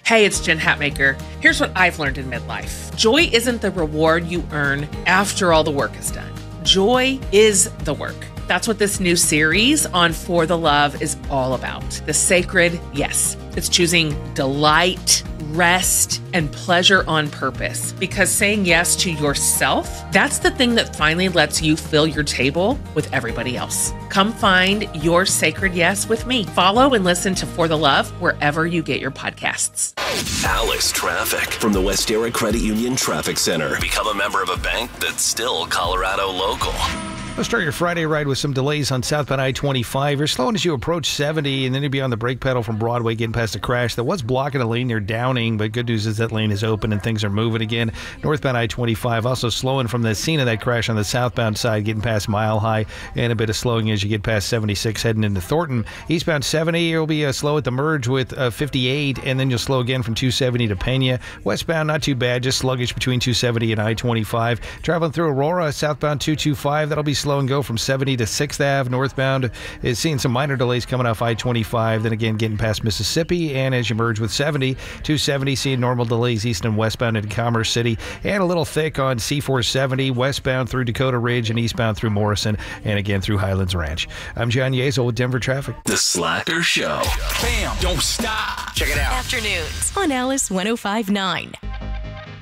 Hey, it's Jen Hatmaker. Here's what I've learned in midlife. Joy isn't the reward you earn after all the work is done. Joy is the work. That's what this new series on For the Love is all about. The sacred yes. It's choosing delight, rest, and pleasure on purpose. Because saying yes to yourself, that's the thing that finally lets you fill your table with everybody else. Come find your sacred yes with me. Follow and listen to For the Love wherever you get your podcasts. Alice Traffic from the Westera Credit Union Traffic Center. Become a member of a bank that's still Colorado local. Let's start your Friday ride with some delays on southbound I-25. You're slowing as you approach 70, and then you'll be on the brake pedal from Broadway getting past a crash that was blocking a lane near Downing, but good news is that lane is open and things are moving again. Northbound I-25 also slowing from the scene of that crash on the southbound side, getting past Mile High, and a bit of slowing as you get past 76 heading into Thornton. Eastbound 70, you'll be slow at the merge with 58, and then you'll slow again from 270 to Pena. Westbound, not too bad, just sluggish between 270 and I-25. Traveling through Aurora, southbound 225, that'll be slow and go from 70 to 6th Ave. Northbound is seeing some minor delays coming off I-25, then again getting past Mississippi, and as you merge with 70, 270 seeing normal delays east and westbound into Commerce City, and a little thick on C-470 westbound through Dakota Ridge and eastbound through Morrison, and again through Highlands Ranch. I'm John Yezel with Denver Traffic. The Slacker Show. Bam! Don't stop. Check it out. Afternoons on Alice 105.9.